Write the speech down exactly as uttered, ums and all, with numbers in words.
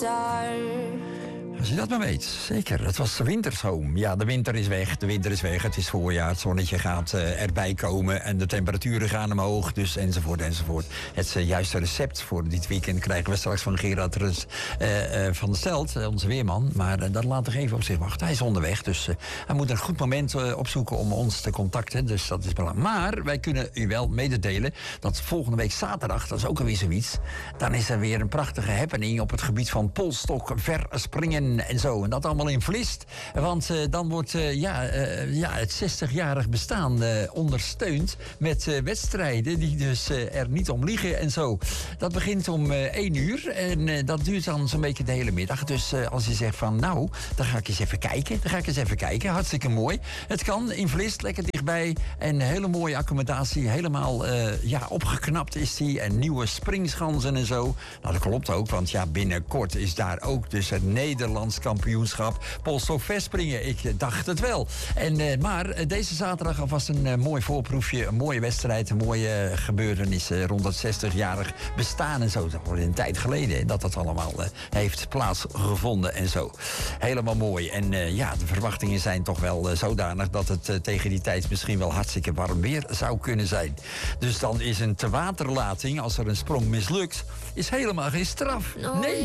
Als je dat maar weet, zeker. Het was winterzoom. Ja, de winter is weg, de winter is weg. Het is voorjaar, het zonnetje gaat uh, erbij komen... en de temperaturen gaan omhoog, dus enzovoort, enzovoort. Het uh, juiste recept voor dit weekend krijgen we straks van Gerard Rus, uh, uh, van der Stelt, uh, onze weerman. Maar uh, dat laat toch even op zich wachten. Hij is onderweg, dus uh, hij moet een goed moment uh, opzoeken... om ons te contacten, dus dat is belangrijk. Maar wij kunnen u wel mededelen dat volgende week zaterdag... dat is ook alweer zoiets... dan is er weer een prachtige happening op het gebied van polstok, verspringen... en zo. En dat allemaal in Vlist. Want uh, dan wordt uh, ja, uh, ja, het zestigjarig bestaan uh, ondersteund... met uh, wedstrijden die dus uh, er niet om liegen en zo. Dat begint om uh, één uur. En uh, dat duurt dan zo'n beetje de hele middag. Dus uh, als je zegt van nou, dan ga ik eens even kijken. Dan ga ik eens even kijken. Hartstikke mooi. Het kan in Vlist, lekker dichtbij. En een hele mooie accommodatie. Helemaal uh, ja, opgeknapt is die. En nieuwe springschansen en zo. Nou, dat klopt ook. Want ja, binnenkort is daar ook dus het Nederlands kampioenschap polstok verspringen. Ik dacht het wel. En, uh, maar uh, deze zaterdag alvast een uh, mooi voorproefje. Een mooie wedstrijd. Een mooie uh, gebeurtenis uh, rond het zestigjarig bestaan en zo. Dat wordt een tijd geleden hè, dat dat allemaal uh, heeft plaatsgevonden en zo. Helemaal mooi. En uh, ja, de verwachtingen zijn toch wel uh, zodanig dat het uh, tegen die tijd misschien wel hartstikke warm weer zou kunnen zijn. Dus dan is een tewaterlating, als er een sprong mislukt, is helemaal geen straf. Nee.